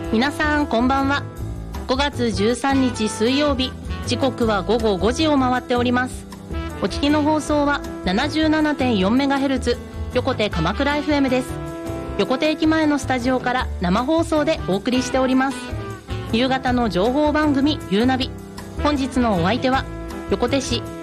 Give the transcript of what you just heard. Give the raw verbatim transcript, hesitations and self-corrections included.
皆さんこんばんは。ごがつじゅうさんにち水曜日、時刻はごごごじを回っております。お聞きの放送は ななじゅうななてんよんメガヘルツ 横手鎌倉 エフエム です。横手駅前のスタジオから生放送でお送りしております。夕方の情報番組ゆうナビ。本日のお相手は横手市